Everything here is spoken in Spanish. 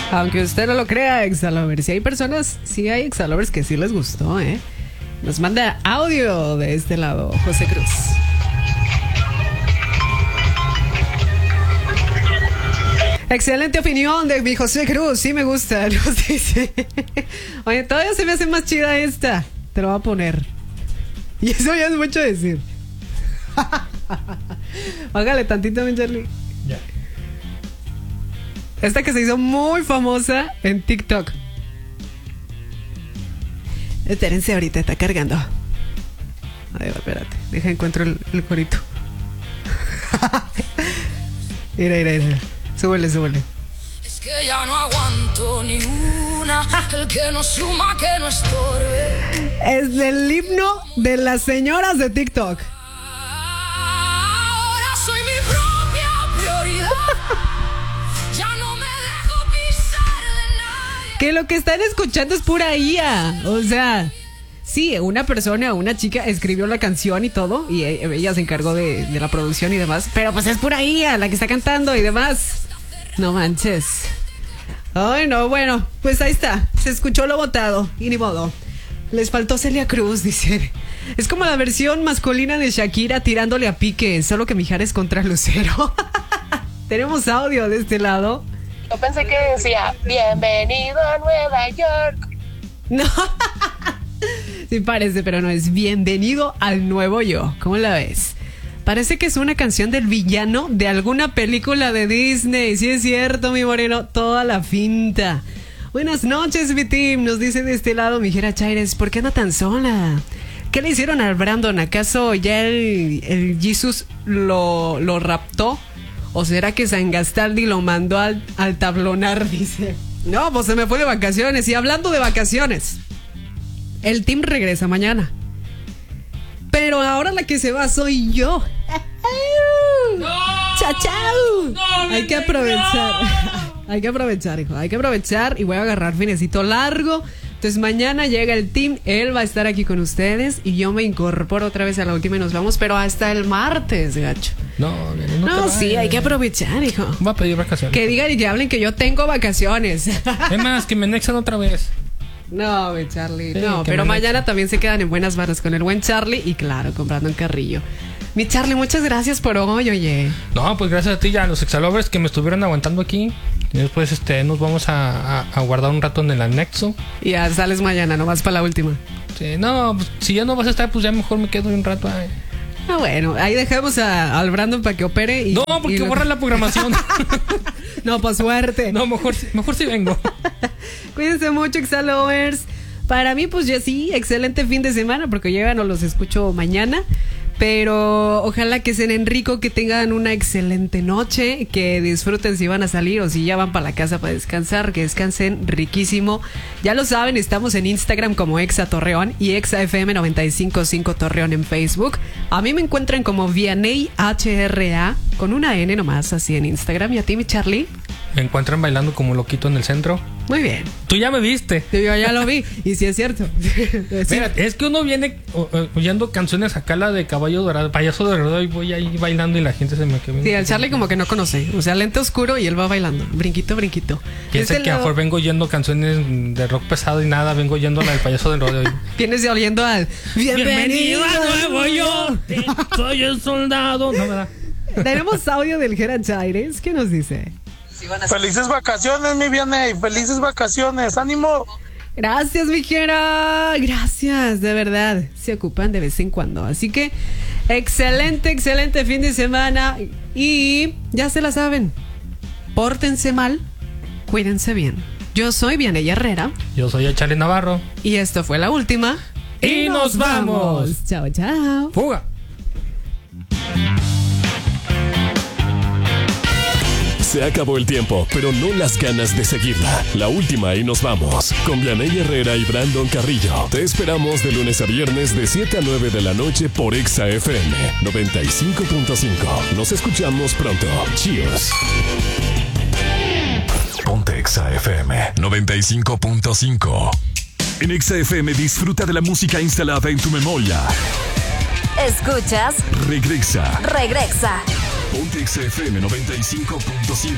Aunque usted no lo crea, Exalovers. Si hay personas, sí hay Exalovers que sí les gustó, ¿eh? Nos manda audio de este lado, José Cruz. Excelente opinión de mi José Cruz, sí me gusta, nos dice. Oye, todavía se me hace más chida esta. Te lo voy a poner. Y eso ya es mucho decir. Hágale tantito, mi Charlie. Ya. Esta que se hizo muy famosa en TikTok. Espérense, ahorita está cargando. Ahí va, espérate. Deja encuentro el corito. Mira. Súbele. Es que ya no aguanto ni una. El que no suma, que no estorbe. Es del himno de las señoras de TikTok. Ahora soy mi propia prioridad. Ya no me dejo pisar de nadie. Que lo que están escuchando es pura IA. O sea, sí, una persona, una chica escribió la canción y todo, y ella se encargó de la producción y demás, pero pues es pura IA la que está cantando y demás. No manches. Ay, no, bueno, pues ahí está. Se escuchó lo votado y ni modo. Les faltó Celia Cruz, dice. Es como la versión masculina de Shakira tirándole a Piqué, solo que Mijares contra Lucero. Tenemos audio de este lado. Yo pensé que decía, bienvenido a Nueva York. No. Sí parece, pero no, es bienvenido al nuevo yo. ¿Cómo la ves? Parece que es una canción del villano de alguna película de Disney. Sí es cierto, mi moreno, toda la finta. Buenas noches, mi team. Nos dice de este lado Mijera Chaires, ¿por qué anda tan sola? ¿Qué le hicieron al Brandon? ¿Acaso ya el Jesus lo raptó? ¿O será que San Gastaldi lo mandó al tablonar? Dice. No, pues se me fue de vacaciones. Y hablando de vacaciones, el team regresa mañana. Pero ahora la que se va soy yo. ¡No! ¡Chao! ¡No, hay que aprovechar. No. Hay que aprovechar, hijo. Hay que aprovechar y voy a agarrar finecito largo. Entonces mañana llega el team. Él va a estar aquí con ustedes y yo me incorporo otra vez a la última y nos vamos. Pero hasta el martes, gacho. No, sí, hay que aprovechar, hijo. Voy a pedir vacaciones. Que digan y que hablen que yo tengo vacaciones. Es más, que me anexan otra vez. No, mi Charlie, sí, no, pero mañana también se quedan en buenas manos con el buen Charlie y claro, comprando un Carrillo. Mi Charlie, muchas gracias por hoy, oye. No, pues gracias a ti y a los Exalovers que me estuvieron aguantando aquí. Y después nos vamos a guardar un rato en el anexo. Y ya sales mañana, nomás para la última. Sí, no, pues, si ya no vas a estar, pues ya mejor me quedo un rato. Ah, bueno, ahí dejamos al Brandon para que opere. No, porque borra la programación. No, pues suerte. No, mejor sí vengo. Cuídense mucho, Exalovers. Para mí, pues ya sí, excelente fin de semana, porque yo ya no los escucho mañana. Pero ojalá que sean Enrico, que tengan una excelente noche, que disfruten si van a salir o si ya van para la casa para descansar, que descansen riquísimo. Ya lo saben, estamos en Instagram como Exa Torreón y Exa FM 95.5 Torreón en Facebook. A mí me encuentran como Vianey HRA con una N nomás, así en Instagram. ¿Y a ti, mi Charlie? Me encuentran bailando como loquito en el centro. Muy bien. Tú ya me viste. Yo ya lo vi. Y sí es cierto. Sí. Mira, es que uno viene oyendo canciones acá, la de Caballo Dorado, Payaso Dorado, y voy ahí bailando y la gente se me queda. Sí, el Charlie como que no conoce. O sea, lente oscuro y él va bailando. Brinquito. Piensa que a lo mejor vengo oyendo canciones de rock pesado y nada, vengo oyendo la del Payaso Dorado. Vienes oyendo al Bienvenido a Nuevo York. Soy el soldado. No me da. Tenemos audio del Jera Chaires. ¿Qué nos dice? Felices vacaciones, mi Vianey. Felices vacaciones. ¡Ánimo! Gracias, mi Jera. Gracias, de verdad. Se ocupan de vez en cuando. Así que, excelente fin de semana. Y ya se la saben. Pórtense mal. Cuídense bien. Yo soy Vianey Herrera. Yo soy Charlie Navarro. Y esto fue la última. Y nos vamos. Chao. Fuga. Se acabó el tiempo, pero no las ganas de seguirla. La última y nos vamos. Con Vianey Herrera y Brandon Carrillo. Te esperamos de lunes a viernes de 7 a 9 de la noche por Exa FM 95.5. Nos escuchamos pronto. Cheers. Ponte Exa FM 95.5. En Exa FM disfruta de la música instalada en tu memoria. Escuchas Regresa. Ponte Exa FM 95.5.